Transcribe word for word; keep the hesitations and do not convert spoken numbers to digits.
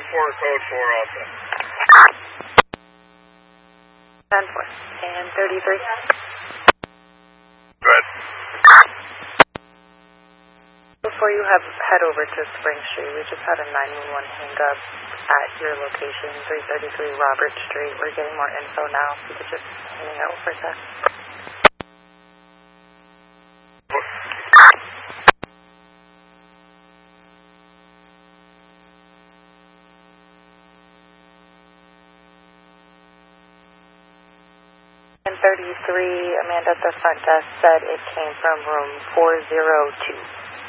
four, code four, Alpha. ten four. And thirty-three. Good. Before you have head over to Spring Street, we just had a nine one one hang up at your location, three thirty-three Robert Street. We're getting more info now. We could just hang out for a sec. thirty-three, Amanda at the front desk said it came from room four oh two.